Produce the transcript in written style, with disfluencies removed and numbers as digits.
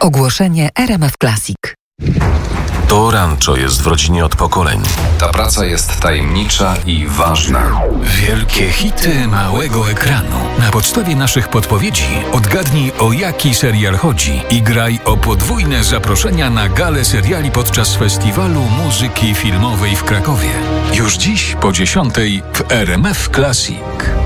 Ogłoszenie RMF Classic. To rancho jest w rodzinie od pokoleń. Ta praca jest tajemnicza i ważna. Wielkie hity małego ekranu. Na podstawie naszych podpowiedzi odgadnij, o jaki serial chodzi i graj o podwójne zaproszenia na galę seriali podczas Festiwalu Muzyki Filmowej w Krakowie. Już dziś po 10:00 w RMF Classic.